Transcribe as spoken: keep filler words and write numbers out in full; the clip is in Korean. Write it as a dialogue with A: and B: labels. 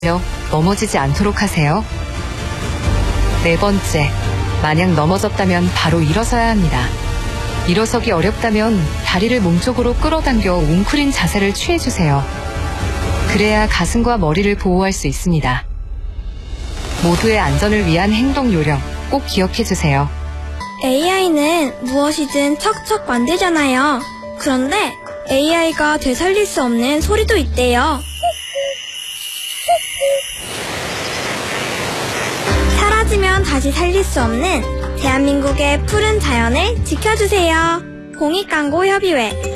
A: 넘어지지 않도록 하세요. 네 번째, 만약 넘어졌다면 바로 일어서야 합니다. 일어서기 어렵다면 다리를 몸쪽으로 끌어당겨 웅크린 자세를 취해주세요. 그래야 가슴과 머리를 보호할 수 있습니다. 모두의 안전을 위한 행동 요령 꼭 기억해주세요.
B: 에이아이는 무엇이든 척척 만들잖아요. 그런데 에이아이가 되살릴 수 없는 소리도 있대요. 사라지면 다시 살릴 수 없는 대한민국의 푸른 자연을 지켜주세요. 공익광고협의회